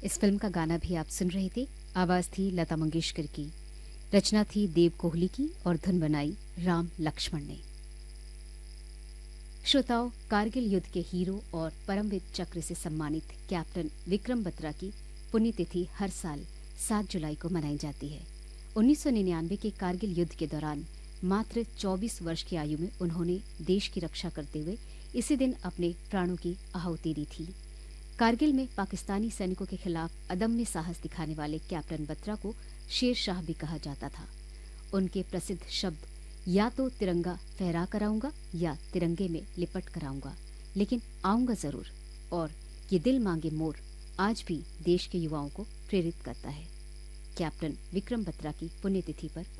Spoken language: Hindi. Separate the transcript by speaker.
Speaker 1: इस फिल्म का गाना भी आप सुन रहे थे। आवाज थी लता मंगेशकर की, रचना थी देव कोहली की और धुन बनाई राम लक्ष्मण ने। श्रोताओं, कारगिल युद्ध के हीरो और परमवीर चक्र से सम्मानित कैप्टन विक्रम बत्रा की पुण्यतिथि हर साल 7 जुलाई को मनाई जाती है। 1999 के कारगिल युद्ध के दौरान मात्र 24 वर्ष की आयु में उन्होंने देश की रक्षा करते हुए इसी दिन अपने प्राणों की आहुति दी थी। कारगिल में पाकिस्तानी सैनिकों के खिलाफ अदम्य साहस दिखाने वाले कैप्टन बत्रा को शेर शाह भी कहा जाता था। उनके प्रसिद्ध शब्द या तो तिरंगा फहरा कर आऊंगा या तिरंगे में लिपट कर आऊंगा, लेकिन आऊंगा जरूर, और ये दिल मांगे मोर आज भी देश के युवाओं को प्रेरित करता है। कैप्टन विक्रम बत्रा की पुण्यतिथि पर